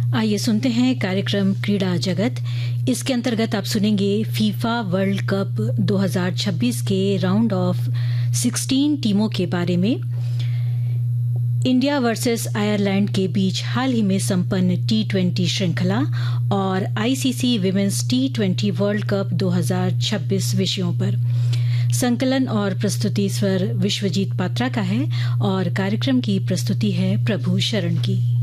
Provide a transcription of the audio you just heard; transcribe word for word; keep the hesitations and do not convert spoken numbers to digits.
आइए सुनते हैं कार्यक्रम क्रीड़ा जगत। इसके अंतर्गत आप सुनेंगे फीफा वर्ल्ड कप दो हज़ार छब्बीस के राउंड ऑफ सोलह टीमों के बारे में, इंडिया वर्सेस आयरलैंड के बीच हाल ही में संपन्न टी ट्वेंटी श्रृंखला और ICC women's T twenty world cup दो हज़ार छब्बीस विषयों पर। संकलन और प्रस्तुति स्वर विश्वजीत पात्रा का है और कार्यक्रम की प्रस्तुति है प्रभु शरण की।